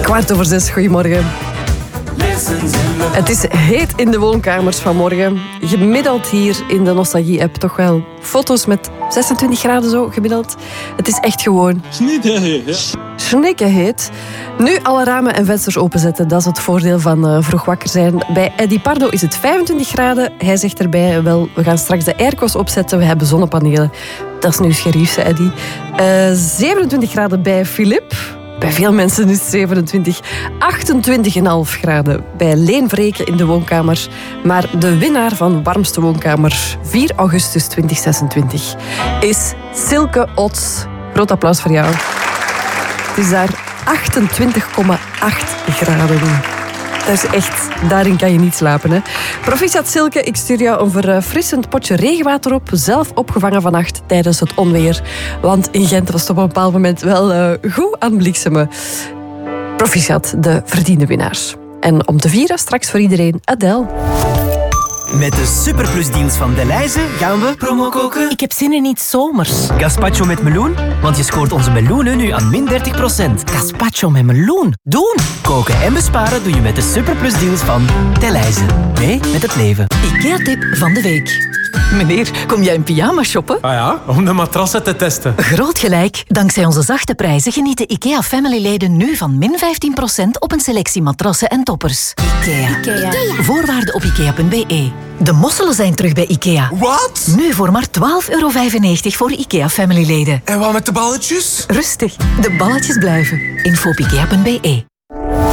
5:15, goedemorgen. Het is heet in de woonkamers vanmorgen. Gemiddeld hier in de Nostalgie-app toch wel foto's met 26 graden zo gemiddeld. Het is echt gewoon snikkenheet. Nu alle ramen en vensters openzetten, dat is het voordeel van vroeg wakker zijn. Bij Eddie Pardo is het 25 graden. Hij zegt erbij, wel, we gaan straks de airco's opzetten, we hebben zonnepanelen. Dat is nu scherief, zei Eddie. 27 graden bij Filip. Bij veel mensen is het 27, 28,5 graden bij Leen Vreken in de woonkamer. Maar de winnaar van warmste woonkamer 4 augustus 2026 is Silke Ots. Groot applaus voor jou. Het is daar 28,8 graden. Dat is echt, daarin kan je niet slapen. Hè? Proficiat Silke, ik stuur jou een verfrissend potje regenwater op, zelf opgevangen vannacht tijdens het onweer. Want in Gent was het op een bepaald moment wel goed aan het bliksemen. Proficiat, de verdiende winnaars. En om te vieren, straks voor iedereen, Adele. Met de superplusdeals van Delhaize gaan we promo koken. Ik heb zin in iets zomers. Gazpacho met meloen, want je scoort onze meloenen nu aan min 30%. Gazpacho met meloen. Doen! Koken en besparen doe je met de superplusdeals van Delhaize. Mee met het leven. IKEA-tip van de week. Meneer, kom jij in pyjama shoppen? Ah ja, om de matrassen te testen. Groot gelijk. Dankzij onze zachte prijzen genieten IKEA Family-leden nu van min 15% op een selectie matrassen en toppers. IKEA. Voorwaarden op ikea.be. De mosselen zijn terug bij IKEA. Wat? Nu voor maar €12,95 voor IKEA Family-leden. En wat met de balletjes? Rustig, de balletjes blijven. Info op ikea.be.